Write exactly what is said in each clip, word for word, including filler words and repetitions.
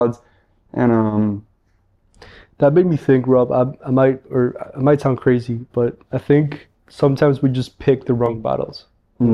And um, That made me think, Rob. I, I might, or I might sound crazy, but I think sometimes we just pick the wrong battles.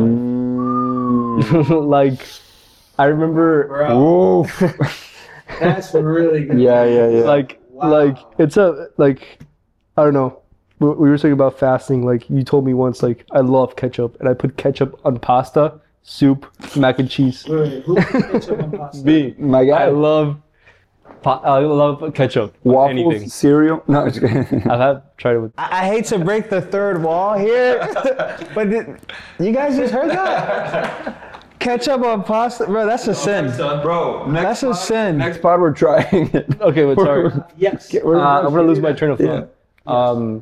mm, Like, I remember, Bro, oof. that's really good. Yeah, yeah, yeah. like, Wow. like it's a like, I don't know. We we were talking about fasting. Like, you told me once, like, I love ketchup, and I put ketchup on pasta, soup, mac and cheese. Wait, wait, who put ketchup on pasta? Me, My guy. I love, pa- I love ketchup. on Waffles, anything. cereal. No, just kidding. I've had tried it with. I, I hate to break the third wall here, but th- you guys just heard that? Ketchup on pasta, bro. That's a sin. Bro, next That's a sin. next pod we're trying it. Okay, but sorry. Yes. We're- Uh, I'm gonna lose my train of thought. Um,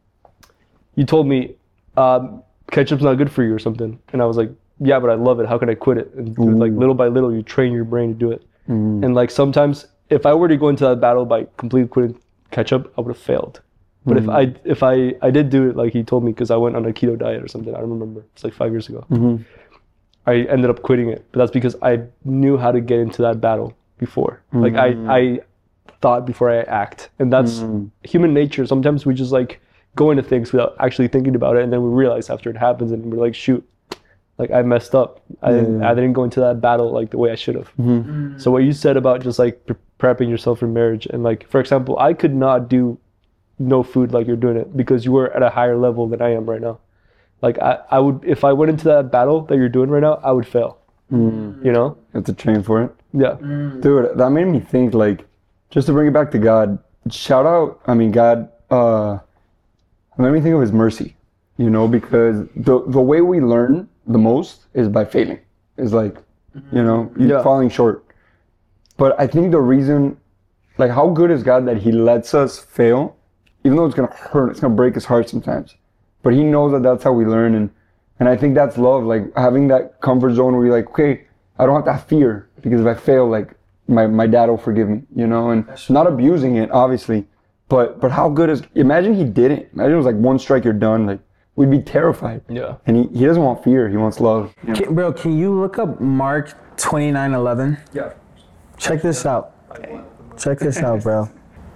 you told me um, ketchup's not good for you or something, and I was like, yeah, but I love it. How can I quit it? And like little by little, you train your brain to do it. Mm. And like sometimes, if I were to go into that battle by completely quitting ketchup, I would have failed. But if I if I I did do it like he told me, because I went on a keto diet or something, I don't remember. It's like five years ago. Mhm. I ended up quitting it, but that's because I knew how to get into that battle before. Like I I thought before I act, and that's human nature. Sometimes we just like go into things without actually thinking about it, and then we realize after it happens, and we're like, shoot, like I messed up. I didn't I didn't go into that battle like the way I should have. So what you said about just like pre- prepping yourself for marriage, and like for example, I could not do no food like you're doing it because you were at a higher level than I am right now. Like I, I would, if I went into that battle that you're doing right now, I would fail. Mm. You know? You have to train for it. Yeah. Dude, that made me think, like, just to bring it back to God, shout out, I mean, God, uh, let me think of his mercy, you know, because the, the way we learn the most is by failing. Is like, you know, you're Yeah. falling short. But I think the reason, like, how good is God that he lets us fail, even though it's going to hurt, it's going to break his heart sometimes. But he knows that that's how we learn. And, and I think that's love, like having that comfort zone where you're like, okay, I don't have to have fear, because if I fail, like, my, my dad will forgive me, you know, and not abusing it, obviously. But but how good is, imagine he didn't. Imagine it was like one strike, you're done. Like, we'd be terrified. Yeah. And he, he doesn't want fear, he wants love. You know? Can- bro, can you look up Mark twenty-nine eleven? Yeah. Check this out. Check this out, bro.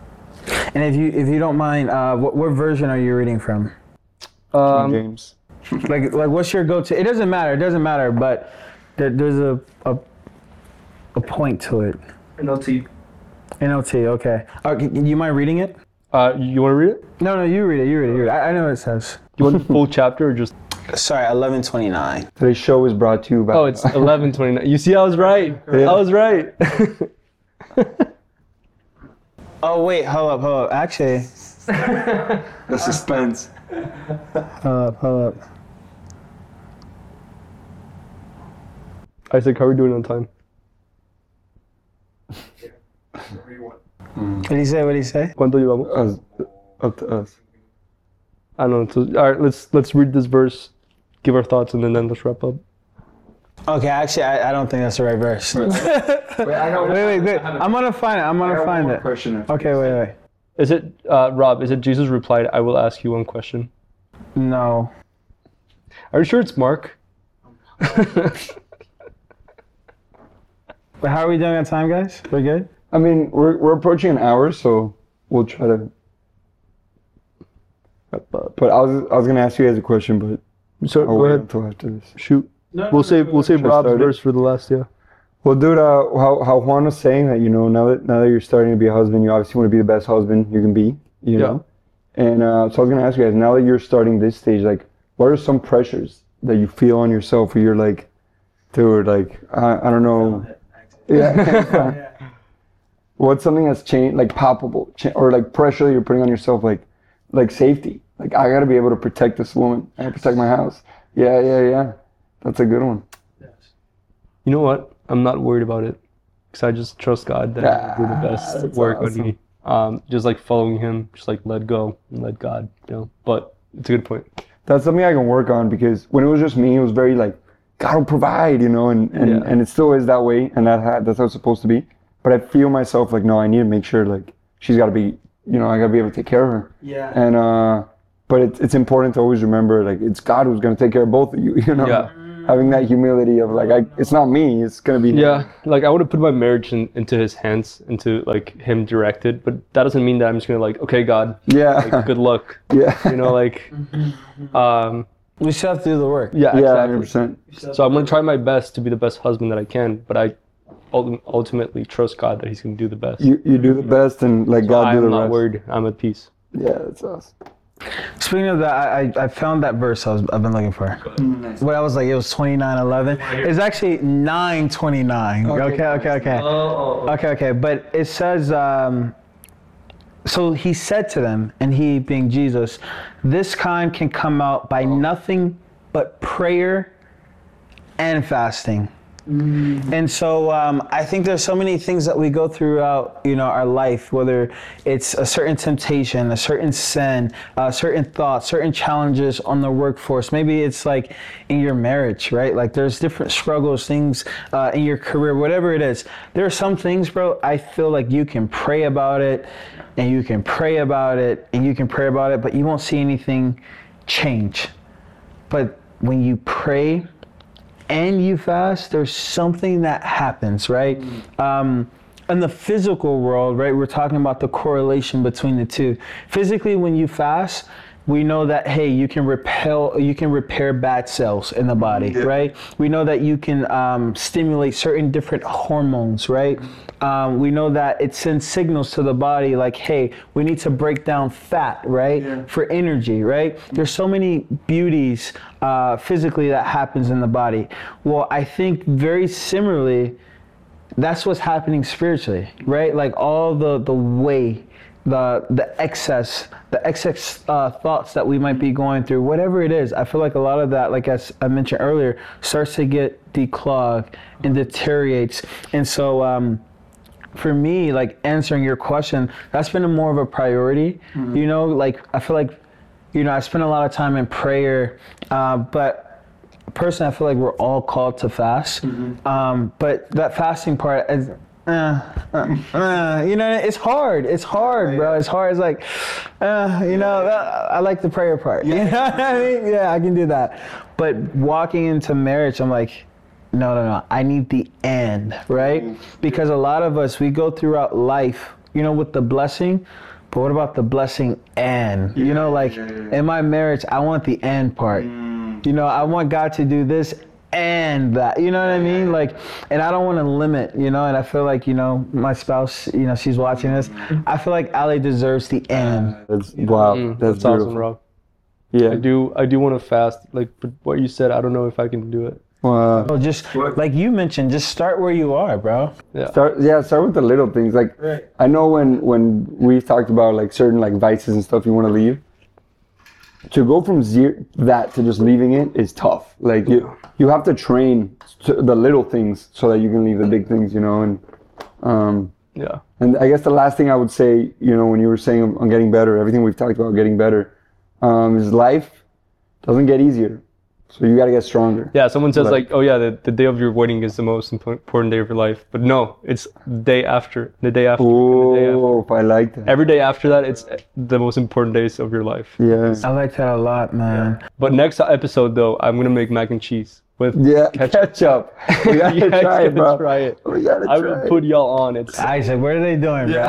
And if you if you don't mind, uh, what, what version are you reading from? Um, James. Like like what's your go-to? It doesn't matter. It doesn't matter. But there, there's a, a a point to it. N L T. N L T. Okay. Uh, can, you mind reading it? Uh, you want to read it? No, no. You read it. You read it. You read it. I, I know what it says. You want the full chapter or just? Sorry, eleven twenty-nine. Today's show is brought to you by. Oh, it's eleven twenty-nine. You see, I was right. Yeah. I was right. Oh wait, hold up, hold up. Actually, the suspense. hold up, hold up. Isaac, how are we doing on time? What did he say? What did he say? ¿Cuánto llevamos? Us, up to us. I don't know. So, all right, let's let's read this verse, give our thoughts, and then, then let's wrap up. Okay, actually, I, I don't think that's the right verse. wait, Wait, I know. wait, wait. I'm gonna find it. I'm gonna find it. Question. Okay, wait, wait. Is it uh, Rob? Is it Jesus replied, "I will ask you one question"? No. Are you sure it's Mark? But how are we doing on time, guys? We're good? I mean, we're we're approaching an hour, so we'll try to. Wrap up. But I was I was gonna ask you guys a question, but So I'll go wait ahead. until after this. Shoot. No, no, We'll no, save go we'll save ahead. Rob's start it? verse for the last. Yeah. Well, dude, uh, how how Juan was saying that, you know, now that now that you're starting to be a husband, you obviously want to be the best husband you can be, you Yeah. know. And uh, so I was gonna ask you guys, now that you're starting this stage, like, what are some pressures that you feel on yourself, where you're like, dude, like, I, I don't know, yeah. What's something that's changed, like palpable, cha- or like pressure you're putting on yourself, like, like safety, like I gotta be able to protect this woman, I gotta protect my house. Yeah, yeah, yeah. That's a good one. You know what? I'm not worried about it, because I just trust God that Ah, He'll do the best that's work awesome. on me. Um, just like following Him, just like let go and let God. You know. But it's a good point. That's something I can work on, because when it was just me, it was very like, God will provide, you know, and, and, Yeah. and it still is that way, and that ha- that's how it's supposed to be. But I feel myself like, no, I need to make sure, like, she's got to be, you know, I got to be able to take care of her. Yeah. And, uh, but it's, it's important to always remember, like, it's God who's going to take care of both of you, you know? Yeah. having that humility of like, I, it's not me, it's gonna be him. Yeah, like I would have put my marriage in, into his hands, into like him directed, but that doesn't mean that I'm just gonna like, okay, God, Yeah. like, good luck. Yeah. You know, like, um, We still have to do the work. yeah, Yeah, one hundred exactly. percent. So I'm gonna try my best to be the best husband that I can, but I ul- ultimately trust God that He's gonna do the best. You you do the best and like God do I'm the not rest. worried. I'm at peace. Yeah, that's awesome. Speaking of that, I, I I found that verse I was, I've been looking for. What I was like, it was twenty-nine eleven. It's actually nine twenty-nine. Okay, okay, okay. Okay, okay. But it says, um, so he said to them, and he being Jesus, this kind can come out by nothing but prayer and fasting. And so um, I think there's so many things that we go throughout, you know, our life, whether it's a certain temptation, a certain sin, uh, certain thoughts, certain challenges on the workforce. Maybe it's like in your marriage, right? Like there's different struggles, things uh, in your career, whatever it is. There are some things, bro, I feel like you can pray about it and you can pray about it and you can pray about it, but you won't see anything change. But when you pray and you fast, there's something that happens, right? Um, in the physical world, right, we're talking about the correlation between the two. Physically, when you fast, we know that, hey, you can repel, you can repair bad cells in the body, Yeah. right? We know that you can um, stimulate certain different hormones, right? Um, we know that it sends signals to the body like, hey, we need to break down fat, right? Yeah. For energy, right? There's so many beauties uh, physically that happens in the body. Well, I think very similarly, that's what's happening spiritually, right? Like all the the way, the the excess, the excess uh, thoughts that we might be going through, whatever it is. I feel like a lot of that, like as I mentioned earlier, starts to get declogged and deteriorates. And so um, for me, like answering your question, that's been a more of a priority. Mm-hmm. You know, like I feel like, you know, I spend a lot of time in prayer, uh, but personally, I feel like we're all called to fast. Mm-hmm. Um, but that fasting part is, uh, uh, uh, you know, it's hard. It's hard, bro. It's hard. It's like, uh, you know, uh, I like the prayer part. You know what I mean? Yeah, I can do that. But walking into marriage, I'm like, no, no, no. I need the end, right? Because a lot of us, we go throughout life, you know, with the blessing. But what about the blessing and, you know, like yeah, yeah, yeah. in my marriage, I want the end part. Mm. You know, I want God to do this and that, you know what I mean? Like, and I don't want to limit, you know, and I feel like, you know, my spouse, you know, she's watching this. I feel like Ali deserves the end. That's wow. Mm, that's that's beautiful. awesome, Rob. Yeah. I do, I do want to fast. Like, but what you said, I don't know if I can do it. Wow. Well, just like you mentioned, just start where you are, bro. Yeah. Start, yeah, start with the little things. Like, Right. I know when when we've talked about like certain like vices and stuff you want to leave. To go from zero that to just leaving it is tough. Like you, you have to train to the little things so that you can leave the big things, you know. And um, Yeah. and I guess the last thing I would say, you know, when you were saying on getting better, everything we've talked about getting better, um, is life doesn't get easier. So you got to get stronger. Yeah, someone says Like- like, oh yeah, the, the day of your wedding is the most impo- important day of your life. But no, it's the day after, the day after, and the day after. Oh, I like that. Every day after that, it's the most important days of your life. Yeah. I like that a lot, man. But next episode though, I'm gonna make mac and cheese with Yeah, ketchup. ketchup. We gotta You guys try it, gotta bro. try it. We gotta I try will it. put y'all on. It's Isaac, what are they doing, bro?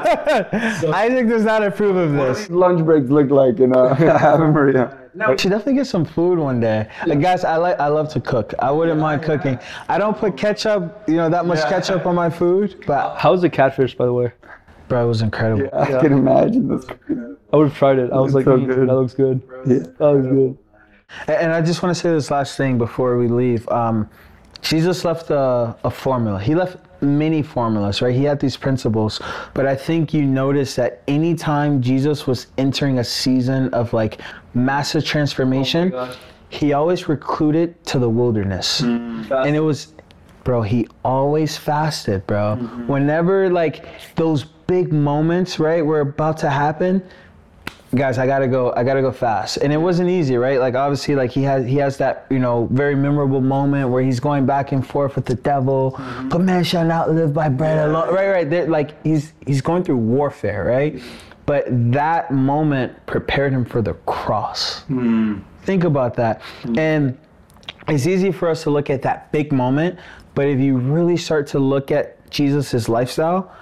Isaac does not approve of this. Lunch breaks look like in uh, Ave Maria. We should definitely get some food one day. Like, guys, I like I love to cook. I wouldn't mind cooking. I don't put ketchup, you know, that much ketchup on my food, but how's the catfish, by the way? bro, it was incredible. I can imagine this. I would have tried it. I was like, so mm, good. that looks good. Yeah. That looks good. And and I just want to say this last thing before we leave. Um, Jesus left a, a formula. He left many formulas, right? He had these principles, but I think you notice that anytime Jesus was entering a season of like massive transformation, Oh he always recruited to the wilderness. Mm. And it was, bro, he always fasted, bro. Mm-hmm. Whenever like those big moments, right, were about to happen, guys, I gotta go, I gotta go fast. And it wasn't easy, right? Like obviously like he has he has that, you know, very memorable moment where he's going back and forth with the devil, Mm-hmm. but man shall not live by bread alone. Right, right. There, like he's he's going through warfare, right? But that moment prepared him for the cross. Mm. Think about that. And it's easy for us to look at that big moment, but if you really start to look at Jesus's lifestyle,